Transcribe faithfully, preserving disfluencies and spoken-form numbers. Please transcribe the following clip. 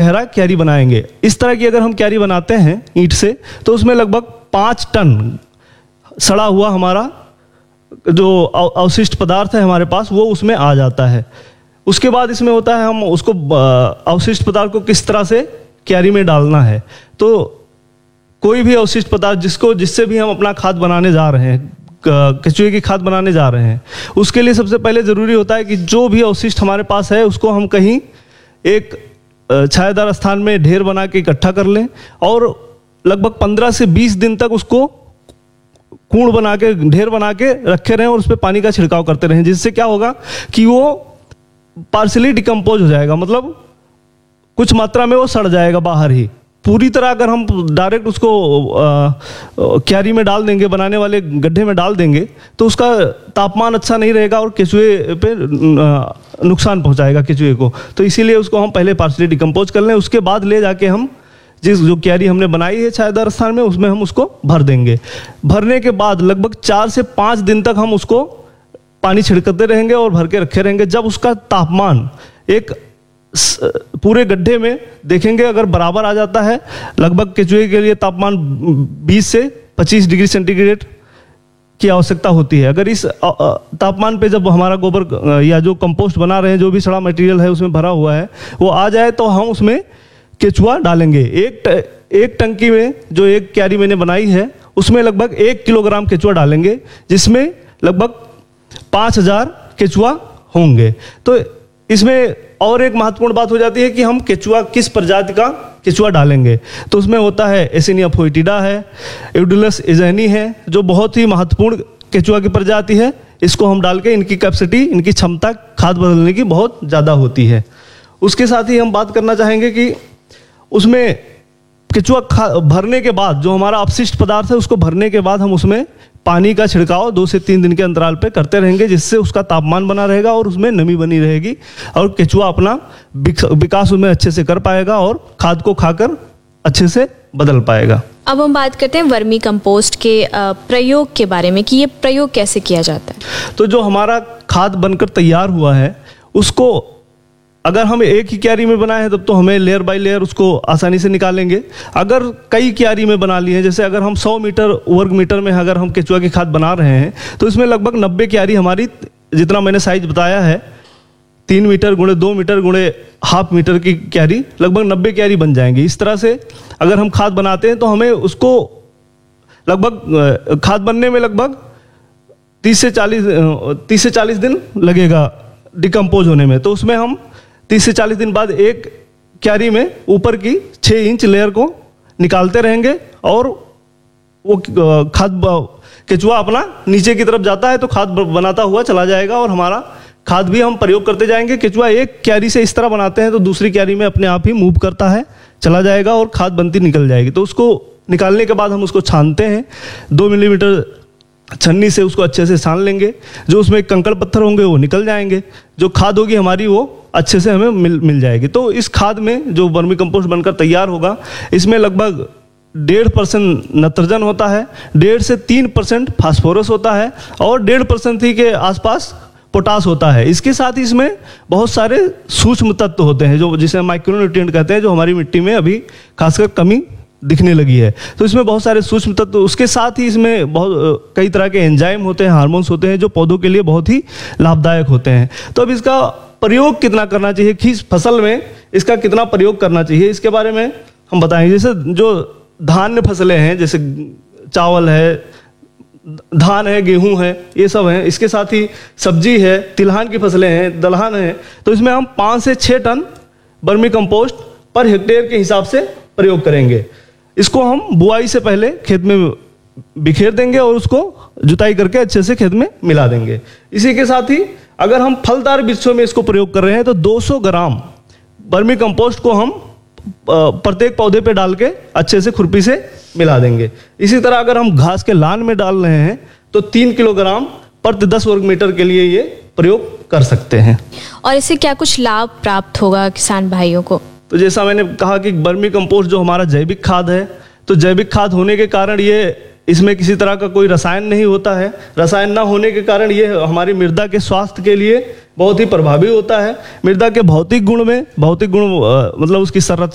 गहरा क्यारी बनाएंगे। इस तरह की अगर हम क्यारी बनाते हैं ईंट से तो उसमें लगभग पाँच टन सड़ा हुआ हमारा जो अवशिष्ट पदार्थ है हमारे पास वो उसमें आ जाता है। उसके बाद इसमें होता है हम उसको अवशिष्ट पदार्थ को किस तरह से क्यारी में डालना है। तो कोई भी अवशिष्ट पदार्थ जिसको जिससे भी हम अपना खाद बनाने जा रहे हैं, केचुए की खाद बनाने जा रहे हैं, उसके लिए सबसे पहले ज़रूरी होता है कि जो भी अवशिष्ट हमारे पास है उसको हम कहीं एक छायादार स्थान में ढेर बना के इकट्ठा कर लें और लगभग पंद्रह से बीस दिन तक उसको कूड़ बना के ढेर बना के रखे रहें और उस पर पानी का छिड़काव करते रहें, जिससे क्या होगा कि वो पार्शली डिकम्पोज हो जाएगा, मतलब कुछ मात्रा में वो सड़ जाएगा बाहर ही। पूरी तरह अगर हम डायरेक्ट उसको क्यारी में डाल देंगे, बनाने वाले गड्ढे में डाल देंगे, तो उसका तापमान अच्छा नहीं रहेगा और केचुए पे नुकसान पहुंचाएगा केचुए को। तो इसीलिए उसको हम पहले पार्शली डिकम्पोज कर लें, उसके बाद ले जाके हम जिस जो क्यारी हमने बनाई है छायादार स्थान में उसमें हम उसको भर देंगे। भरने के बाद लगभग चार से पाँच दिन तक हम उसको पानी छिड़कते रहेंगे और भर के रखे रहेंगे। जब उसका तापमान एक पूरे गड्ढे में देखेंगे अगर बराबर आ जाता है, लगभग केचुए के लिए तापमान बीस से पच्चीस डिग्री सेंटीग्रेड की आवश्यकता होती है। अगर इस तापमान पे जब हमारा गोबर या जो कंपोस्ट बना रहे हैं, जो भी सड़ा मटेरियल है उसमें भरा हुआ है, वो आ जाए तो हम उसमें केचुआ डालेंगे। एक एक टंकी में जो एक क्यारी मैंने बनाई है उसमें लगभग एक किलोग्राम केचुआ डालेंगे, जिसमें लगभग पाँच हजार केचुआ होंगे। तो इसमें और एक महत्वपूर्ण बात हो जाती है कि हम केचुआ किस प्रजाति का केचुआ डालेंगे। तो उसमें होता है एसिनिया फोइटिडा है, एडुलस एजेनी है, जो बहुत ही महत्वपूर्ण केचुआ की प्रजाति है। इसको हम डाल के इनकी कैपेसिटी, इनकी क्षमता खाद बदलने की बहुत ज़्यादा होती है। उसके साथ ही हम बात करना चाहेंगे कि उसमें केचुआ भरने के बाद जो हमारा अपशिष्ट पदार्थ है उसको भरने के बाद हम उसमें पानी का छिड़काव दो से तीन दिन के अंतराल पे करते रहेंगे, जिससे उसका तापमान बना रहेगा और उसमें नमी बनी रहेगी और केचुआ अपना विकास उसमें अच्छे से कर पाएगा और खाद को खाकर अच्छे से बदल पाएगा। अब हम बात करते हैं वर्मी कंपोस्ट के प्रयोग के बारे में कि ये प्रयोग कैसे किया जाता है। तो जो हमारा खाद बनकर तैयार हुआ है उसको अगर हम एक ही क्यारी में बनाए हैं तब तो हमें लेयर बाय लेयर उसको आसानी से निकालेंगे। अगर कई क्यारी में बना लिए हैं, जैसे अगर हम सौ मीटर वर्ग मीटर में अगर हम केचुआ की खाद बना रहे हैं तो इसमें लगभग नब्बे क्यारी हमारी, जितना मैंने साइज बताया है, तीन मीटर गुणे दो मीटर गुणे हाफ मीटर की क्यारी, लगभग नब्बे क्यारी बन जाएंगी। इस तरह से अगर हम खाद बनाते हैं तो हमें उसको लगभग खाद बनने में लगभग तीस से चालीस तीस से चालीस दिन लगेगा डिकम्पोज होने में। तो उसमें हम तीस से चालीस दिन बाद एक क्यारी में ऊपर की छः इंच लेयर को निकालते रहेंगे और वो खाद केचुआ अपना नीचे की तरफ जाता है तो खाद बनाता हुआ चला जाएगा और हमारा खाद भी हम प्रयोग करते जाएंगे। केचुआ एक क्यारी से इस तरह बनाते हैं तो दूसरी क्यारी में अपने आप ही मूव करता है, चला जाएगा और खाद बनती निकल जाएगी। तो उसको निकालने के बाद हम उसको छानते हैं, दो मिलीमीटर छन्नी से उसको अच्छे से छान लेंगे। जो उसमें कंकड़ पत्थर होंगे वो निकल जाएंगे, जो खाद होगी हमारी वो अच्छे से हमें मिल मिल जाएगी। तो इस खाद में जो वर्मी कंपोस्ट बनकर तैयार होगा, इसमें लगभग डेढ़ परसेंट नत्रजन होता है, डेढ़ से तीन परसेंट फास्फोरस होता है और डेढ़ परसेंट ही के आसपास पोटास होता है। इसके साथ ही इसमें बहुत सारे सूक्ष्म तत्व होते हैं जो जिसे माइक्रोन्यूट्रिएंट कहते हैं, जो हमारी मिट्टी में अभी खासकर कमी दिखने लगी है। तो इसमें बहुत सारे सूक्ष्म तत्व, उसके साथ ही इसमें बहुत कई तरह के एंजाइम होते हैं, हार्मोन्स होते हैं जो पौधों के लिए बहुत ही लाभदायक होते हैं। तो अब इसका प्रयोग कितना करना चाहिए, किस फसल में इसका कितना प्रयोग करना चाहिए, इसके बारे में हम बताएंगे। जैसे जो धान्य फसलें हैं, जैसे चावल है, धान है, गेहूं है, ये सब हैं। इसके साथ ही सब्जी है, तिलहन की फसलें हैं, दलहन है। तो इसमें हम पाँच से छः ton vermi compost per hectare के हिसाब से प्रयोग करेंगे। इसको हम बुआई से पहले खेत में बिखेर देंगे और उसको जुताई करके अच्छे से खेत में मिला देंगे। इसी के साथ ही अगर हम फलदार वृक्षों में इसको प्रयोग कर रहे हैं तो दो सौ ग्राम वर्मी कंपोस्ट को हम प्रत्येक पौधे पे डाल के अच्छे से खुरपी से मिला देंगे। इसी तरह अगर हम घास के लान में डाल रहे हैं तो तीन किलोग्राम प्रति दस वर्ग मीटर के लिए ये प्रयोग कर सकते हैं। और इससे क्या कुछ लाभ प्राप्त होगा किसान भाइयों को? तो जैसा मैंने कहा कि वर्मी कंपोस्ट जो हमारा जैविक खाद है, तो जैविक खाद होने के कारण ये इसमें किसी तरह का कोई रसायन नहीं होता है। रसायन ना होने के कारण ये हमारी मृदा के स्वास्थ्य के लिए बहुत ही प्रभावी होता है। मृदा के भौतिक गुण में भौतिक गुण मतलब उसकी संरचना